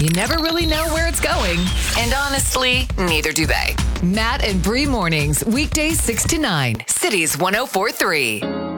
You never really know where it's going. And honestly, neither do they. Matt and Bree mornings, weekdays 6 to 9. Cities 104.3.